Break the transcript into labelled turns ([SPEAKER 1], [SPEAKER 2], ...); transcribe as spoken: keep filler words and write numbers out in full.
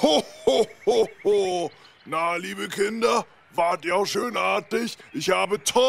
[SPEAKER 1] Ho, ho, ho, ho. Na, liebe Kinder, wart ihr auch schön artig? Ich habe toll